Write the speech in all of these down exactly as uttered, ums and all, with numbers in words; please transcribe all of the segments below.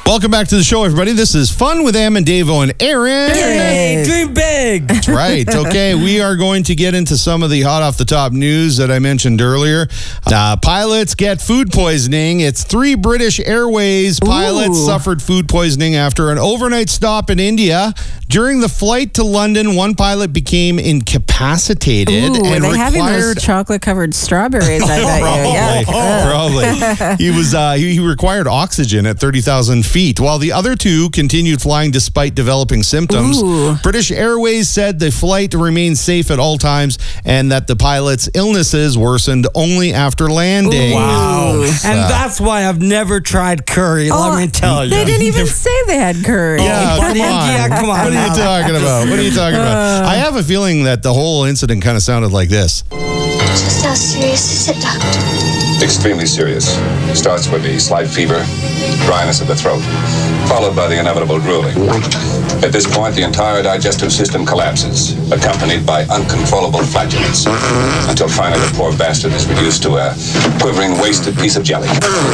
Welcome back to the show, everybody. This is Fun with Am and Davo and Aaron. Yay, dream big. That's right. Okay, we are going to get into some of the hot off the top news that I mentioned earlier. Uh, pilots get food poisoning. It's three British Airways pilots Ooh. suffered food poisoning after an overnight stop in India. During the flight to London, one pilot became incapacitated Ooh, and were they having required... those chocolate-covered strawberries? I bet Probably. you. Yeah. Probably. He was uh, he, he required oxygen at thirty thousand feet, while the other two continued flying despite developing symptoms. Ooh. British Airways said the flight remained safe at all times and that the pilot's illnesses worsened only after landing. Wow. Ooh. And that's why I've never tried curry, Oh, let me tell you. They didn't even say they had curry. Yeah, come on. Yeah, come on What are now. you talking about? What are you talking about? I have a feeling that the whole incident kind of sounded like this. Just how serious is it, Doctor? Extremely serious. Starts with a slight fever, dryness of the throat, followed by the inevitable drooling. At this point, the entire digestive system collapses, accompanied by uncontrollable flatulence, until finally the poor bastard is reduced to a quivering, wasted piece of jelly.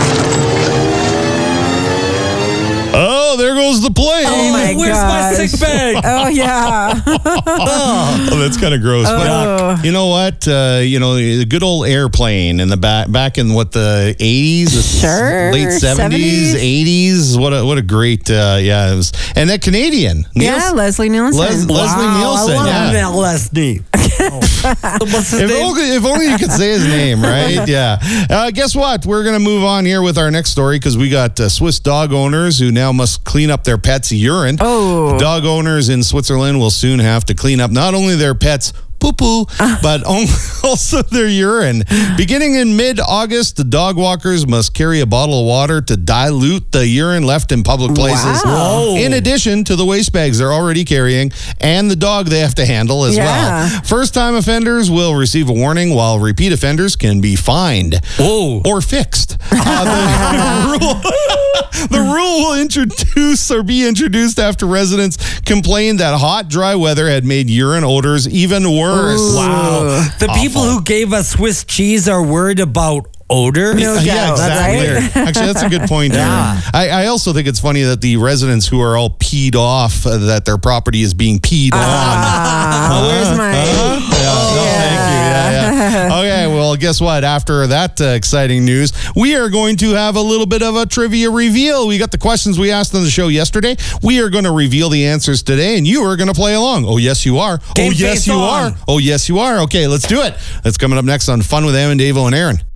Oh, there goes the plane. Oh, my Where's my gosh. sick bag? Oh, yeah. Oh, that's kind of gross. Oh. But you know what? Uh, you know, the good old airplane in the back, back in what, the eighties, the Sure, late seventies, seventies. eighties. What a what a great, uh, yeah. It was, and that Canadian, Yeah, Niels- Leslie Nielsen. Les- Leslie Wow, Nielsen. I love Yeah. that Leslie. What's his If name? only, if only you could say his name, right? Yeah. Uh, guess what? We're going to move on here with our next story because we got uh, Swiss dog owners who now must clean up their pets' urine. Oh. Dog owners in Switzerland will soon have to clean up not only their pets' poo-poo, but also their urine. Beginning in mid-August, the dog walkers must carry a bottle of water to dilute the urine left in public places. Wow. In addition to the waste bags they're already carrying and the dog they have to handle as Yeah. well. First-time offenders will receive a warning, while repeat offenders can be fined Oh. or fixed. Uh, the, rule, the rule will introduce or be introduced after residents complained that hot, dry weather had made urine odors even worse. Wow. The people who gave us Swiss cheese are worried about odor? No Yeah, doubt, exactly. right? Actually, that's a good point. Yeah. Aaron. I, I also think it's funny that the residents who are all peed off, uh, that their property is being peed Ah, on. where's my... Uh-huh. Yeah, no, thank you. Yeah, yeah. Okay, well, guess what? After that uh, exciting news, we are going to have a little bit of a trivia reveal. We got the questions we asked on the show yesterday. We are going to reveal the answers today, and you are going to play along. Oh, yes, you are. Game oh, yes, face you on. are. Oh, yes, you are. Okay, let's do it. That's coming up next on Fun with Am and Davo and Aaron.